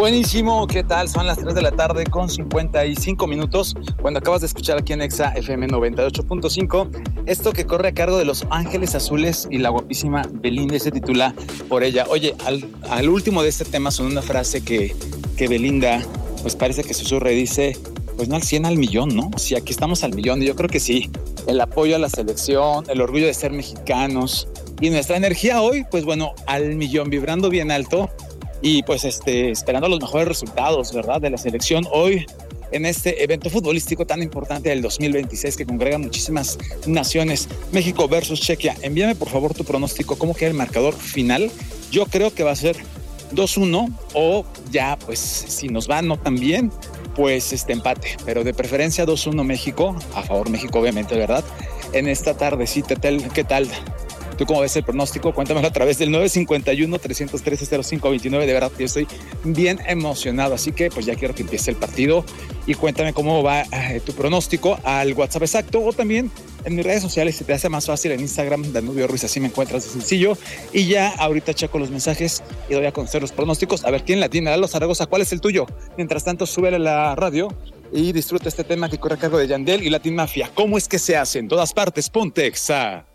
Buenísimo, ¿qué tal? Son las 3 de la tarde con 55 minutos. Cuando acabas de escuchar aquí en Exa FM 98.5, esto que corre a cargo de Los Ángeles Azules y la guapísima Belinda se titula Por ella. Oye, al último de este tema son una frase que Belinda, pues parece que susurra y dice, pues no al 100, al millón, ¿no? Sí, aquí estamos al millón y yo creo que sí. El apoyo a la selección, el orgullo de ser mexicanos y nuestra energía hoy, pues bueno, al millón, vibrando bien alto. Y pues esperando los mejores resultados, ¿verdad? De la selección hoy en este evento futbolístico tan importante del 2026 que congrega muchísimas naciones. México versus Chequia. Envíame por favor tu pronóstico, cómo queda el marcador final. Yo creo que va a ser 2-1 o ya pues si nos va no tan bien, pues empate. Pero de preferencia 2-1 México, a favor México obviamente, ¿verdad? En esta tardecita, ¿qué tal? ¿Tú cómo ves el pronóstico? Cuéntamelo a través del 951-313-0529. De verdad que yo estoy bien emocionado, así que pues ya quiero que empiece el partido y cuéntame cómo va tu pronóstico al WhatsApp exacto o también en mis redes sociales, si te hace más fácil en Instagram, Danubio Ruiz, así me encuentras de sencillo. Y ya ahorita checo los mensajes y doy a conocer los pronósticos. A ver quién la tiene. Lalo Zaragoza, ¿cuál es el tuyo? Mientras tanto, súbele a la radio y disfruta este tema que corre a cargo de Yandel y Latin Mafia. ¿Cómo es que se hace en todas partes? Ponte Exa.